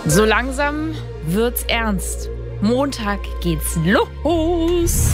So langsam wird's ernst. Montag geht's los.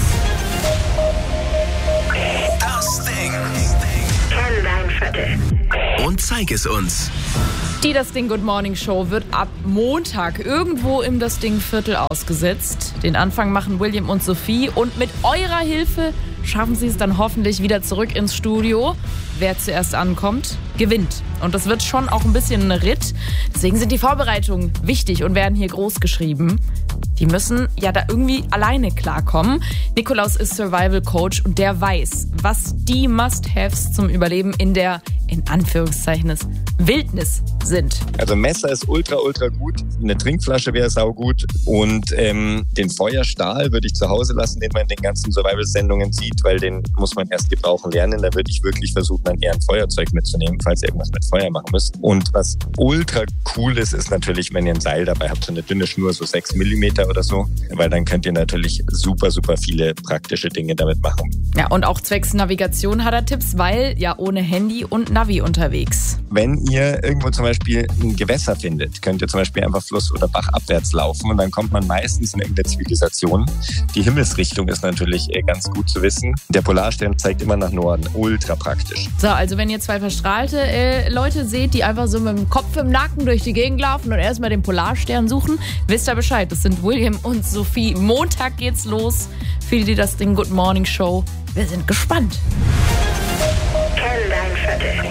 Das Ding. Kenn dein Viertel. Und zeig es uns. Die Das Ding Good Morning Show wird ab Montag irgendwo im Das Ding Viertel ausgesetzt. Den Anfang machen William und Sophie und mit eurer Hilfe schaffen sie es dann hoffentlich wieder zurück ins Studio. Wer zuerst ankommt, gewinnt. Und das wird schon auch ein bisschen ein Ritt. Deswegen sind die Vorbereitungen wichtig und werden hier groß geschrieben. Die müssen ja da irgendwie alleine klarkommen. Nikolaus ist Survival Coach und der weiß, was die Must-Haves zum Überleben in der, in Anführungszeichen, Wildnis sind. Also Messer ist ultra gut, eine Trinkflasche wäre saugut und den Feuerstahl würde ich zu Hause lassen, den man in den ganzen Survival-Sendungen sieht, weil den muss man erst gebrauchen lernen. Da würde ich wirklich versuchen, dann eher ein Feuerzeug mitzunehmen, falls ihr irgendwas mit Feuer machen müsst. Und was ultra cool ist natürlich, wenn ihr ein Seil dabei habt, so eine dünne Schnur, so 6 Millimeter oder so, weil dann könnt ihr natürlich super viele praktische Dinge damit machen. Ja, und auch zwecks Navigation hat er Tipps, weil ja ohne Handy und Navi unterwegs. Wenn ihr irgendwo zum Beispiel ein Gewässer findet, könnt ihr zum Beispiel einfach Fluss- oder Bachabwärts laufen und dann kommt man meistens in irgendeine Zivilisation. Die Himmelsrichtung ist natürlich ganz gut zu wissen. Der Polarstern zeigt immer nach Norden. Ultra praktisch. So, also wenn ihr zwei verstrahlte Leute seht, die einfach so mit dem Kopf im Nacken durch die Gegend laufen und erstmal den Polarstern suchen, wisst ihr Bescheid. Das sind William und Sophie. Montag geht's los für die Das Ding Good Morning Show. Wir sind gespannt. Kenn dein Viertel.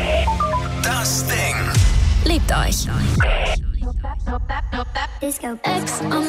Das Ding. Liebt euch. Disco X